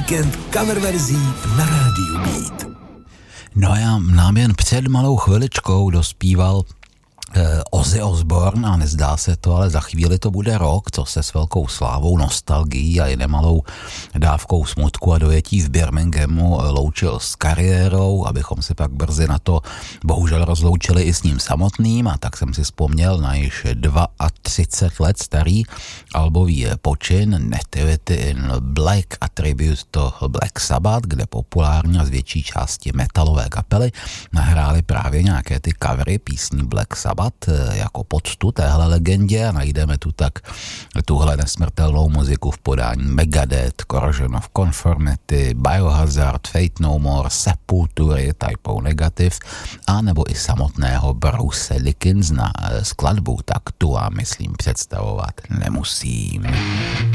Víkend cover verzí na rádiu Beat. No já nám jen před malou chviličkou dospíval Ozzy Osbourne a nezdá se to, ale za chvíli to bude rok, co se s velkou slávou, nostalgií a i nemalou dávkou smutku a dojetí v Birminghamu loučil s kariérou, abychom se pak brzy na to bohužel rozloučili i s ním samotným, a tak jsem si vzpomněl na již 32 let starý albový počin Nativity in Black a tribute to Black Sabbath, kde populární a z větší části metalové kapely nahrály právě nějaké ty covery písní Black Sabbath jako poctu téhle legendě, a najdeme tu tak tuhle nesmrtelnou muziku v podání Megadeth, Corrosion of Conformity, Biohazard, Fate No More, Sepultury, Type O Negative a nebo i samotného Bruce Dickinsona. Skladbu tak tu a myslím představovat nemusím.